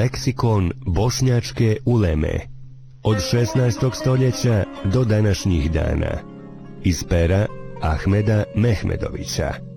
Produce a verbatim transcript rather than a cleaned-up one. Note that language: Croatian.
Leksikon bošnjačke uleme od šesnaestog stoljeća do današnjih dana iz pera Ahmeda Mehmedovića.